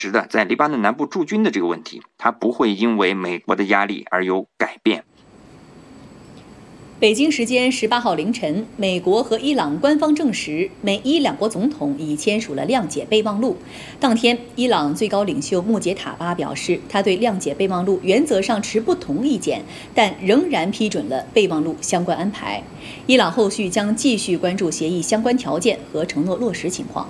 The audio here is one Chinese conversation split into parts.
实的在黎巴嫩南部驻军的这个问题，它不会因为美国的压力而有改变。 北京时间18号凌晨，美国和伊朗官方证实，美伊两国总统已签署了谅解备忘录。当天，伊朗最高领袖穆杰塔巴表示，他对谅解备忘录原则上持不同意见，但仍然批准了备忘录相关安排。伊朗后续将继续关注协议相关条件和承诺落实情况。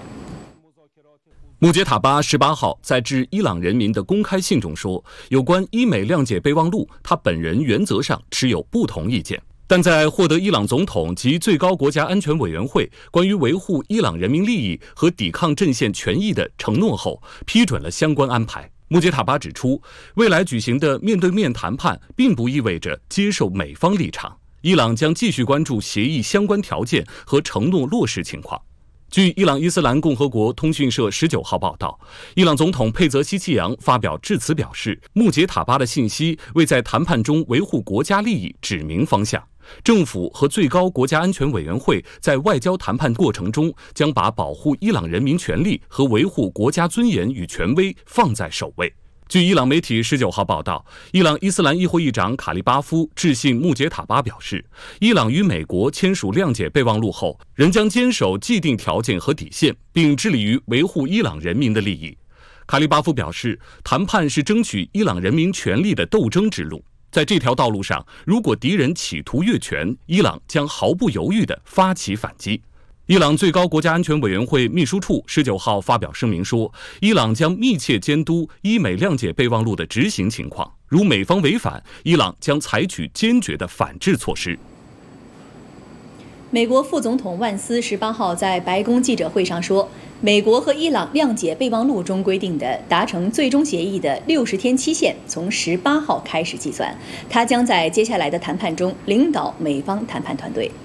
穆杰塔巴18号在致伊朗人民的公开信中说，有关伊美谅解备忘录，他本人原则上持有不同意见，但在获得伊朗总统及最高国家安全委员会关于维护伊朗人民利益和抵抗阵线权益的承诺后，批准了相关安排。穆杰塔巴指出，未来举行的面对面谈判并不意味着接受美方立场，伊朗将继续关注协议相关条件和承诺落实情况。据伊朗伊斯兰共和国通讯社19号报道，伊朗总统佩泽希奇扬发表致辞表示，穆杰塔巴的信息为在谈判中维护国家利益指明方向。政府和最高国家安全委员会在外交谈判过程中将把保护伊朗人民权利和维护国家尊严与权威放在首位。据伊朗媒体19号报道，伊朗伊斯兰议会议长卡利巴夫致信穆杰塔巴表示，伊朗与美国签署谅解备忘录后，仍将坚守既定条件和底线，并致力于维护伊朗人民的利益。卡利巴夫表示，谈判是争取伊朗人民权利的斗争之路，在这条道路上，如果敌人企图越权，伊朗将毫不犹豫地发起反击。伊朗最高国家安全委员会秘书处19号发表声明说，伊朗将密切监督伊美谅解备忘录的执行情况，如美方违反，伊朗将采取坚决的反制措施。 美国副总统万斯18号在白宫记者会上说，美国和伊朗谅解备忘录中规定的达成最终协议的60天期限从18号开始计算，他将在接下来的谈判中领导美方谈判团队。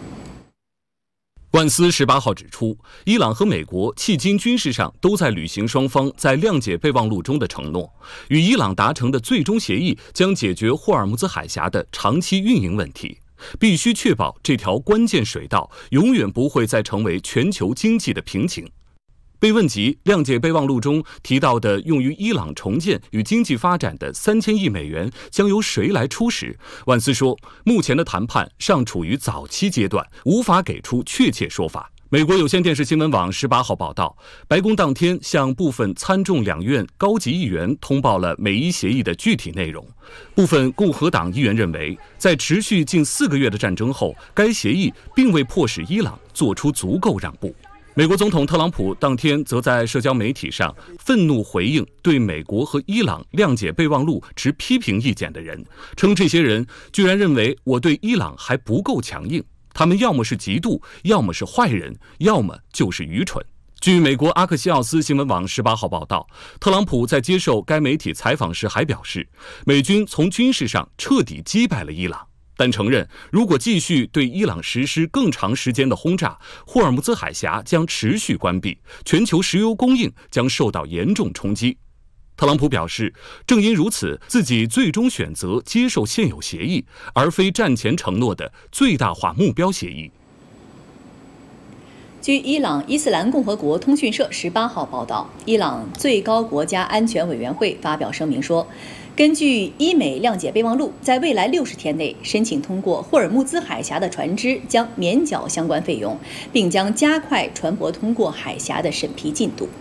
万斯18号指出，伊朗和美国迄今军事上都在履行双方在谅解备忘录中的承诺。与伊朗达成的最终协议将解决霍尔木兹海峡的长期运营问题，必须确保这条关键水道永远不会再成为全球经济的瓶颈。被问及谅解备忘录中提到的用于伊朗重建与经济发展的3000亿美元将由谁来出时，万斯说，目前的谈判尚处于早期阶段，无法给出确切说法。美国有线电视新闻网18号报道，白宫当天向部分参众两院高级议员通报了美伊协议的具体内容。部分共和党议员认为，在持续近4个月的战争后，该协议并未迫使伊朗做出足够让步。美国总统特朗普当天则在社交媒体上愤怒回应对美国和伊朗谅解备忘录持批评意见的人，称这些人居然认为我对伊朗还不够强硬，他们要么是嫉妒，要么是坏人，要么就是愚蠢。据美国阿克西奥斯新闻网18号报道，特朗普在接受该媒体采访时还表示，美军从军事上彻底击败了伊朗，但承认如果继续对伊朗实施更长时间的轰炸，霍尔木兹海峡将持续关闭，全球石油供应将受到严重冲击。特朗普表示，正因如此，自己最终选择接受现有协议，而非战前承诺的最大化目标协议。 据伊朗伊斯兰共和国通讯社18号报道，伊朗最高国家安全委员会发表声明说，根据伊美谅解备忘录，在未来60天内申请通过霍尔木兹海峡的船只将免缴相关费用，并将加快船舶通过海峡的审批进度。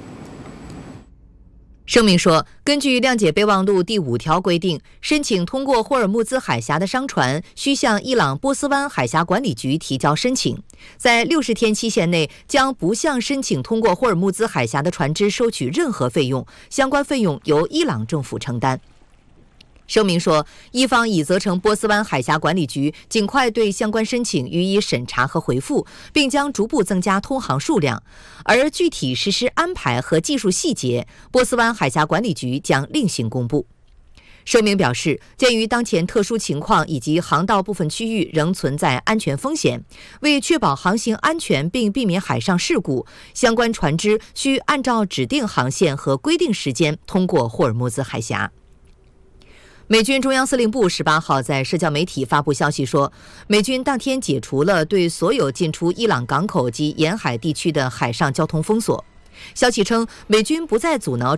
声明说，根据谅解备忘录第5条规定，申请通过霍尔木兹海峡的商船需向伊朗波斯湾海峡管理局提交申请，在60天期限内将不向申请通过霍尔木兹海峡的船只收取任何费用，相关费用由伊朗政府承担。声明说，伊方已责成波斯湾海峡管理局尽快对相关申请予以审查和回复，并将逐步增加通航数量，而具体实施安排和技术细节，波斯湾海峡管理局将另行公布。声明表示，鉴于当前特殊情况以及航道部分区域仍存在安全风险，为确保航行安全并避免海上事故，相关船只需按照指定航线和规定时间通过霍尔木兹海峡。美军中央司令部18号在社交媒体发布消息说，美军当天解除了对所有进出伊朗港口及沿海地区的海上交通封锁。消息称，美军不再阻挠